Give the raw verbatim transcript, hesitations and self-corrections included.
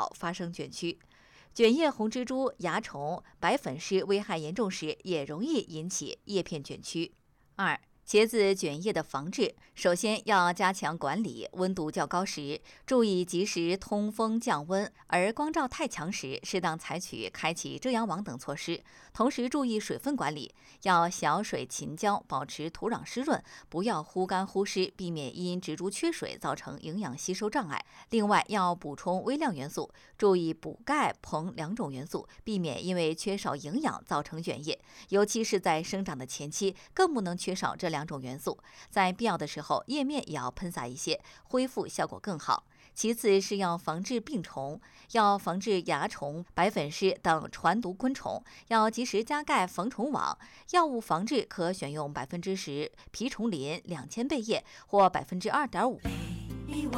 少发生卷曲。卷叶红蜘蛛、蚜虫、白粉虱危害严重时，也容易引起叶片卷曲。二、茄子卷叶的防治，首先要加强管理，温度较高时注意及时通风降温，而光照太强时适当采取开启遮阳网等措施。同时注意水分管理，要小水勤浇，保持土壤湿润，不要忽干忽湿，避免因植株缺水造成营养吸收障碍。另外要补充微量元素，注意补钙硼两种元素，避免因为缺少营养造成卷叶，尤其是在生长的前期，更不能缺少这两种元素。在必要的时候，叶面也要喷洒一些，恢复效果更好。其次是要防治病虫，要防治蚜虫、白粉虱等传毒昆虫，要及时加盖防虫网。药物防治可选用百分之十皮虫林两千倍液或百分之二点五。